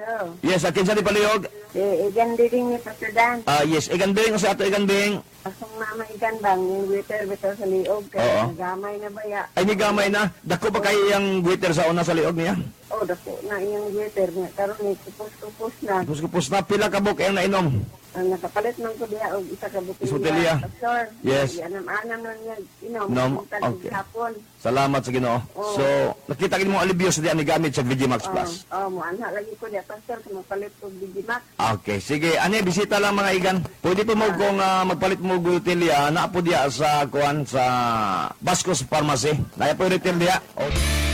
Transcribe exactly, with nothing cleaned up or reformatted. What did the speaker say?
Hello. Yes, akin sa di palihog. Eh, igan din ni Pastor Dan. Ah, yes, igan bing, sa ato igan bing. Asong mama igan bang, yung waiter bitaw sa liog. Oo. Kaya nagamay na ba ya? Ay, ni gamay na. Dako ba kayo yung waiter sa una sa liog niya? Oh, dako na iyang waiter niya. Karoon ni kupos-kupos na. Tapos kupos na, pila ka buk yung nainom. Ang nakapalit ng ko diya og isa ka Isa butilya. butilya. Pastor. Yes. Anam-anam lang niya inom. Inom, Kung okay. hapon. Salamat sa Ginoo. Oo. So, nakita kin mo alibyo sa diyan ni gamit sa Vigimax Plus. Oh, oh, mo ana lagi ko diya Pastor kung mapalit og Digimax. Okay, sige. Ani, bisita lang mga igan. Pwede po mo kung ah, magpalit mo gutilya, na po diya sa kuan sa Bascos Pharmacy. Naya po retail diya. O-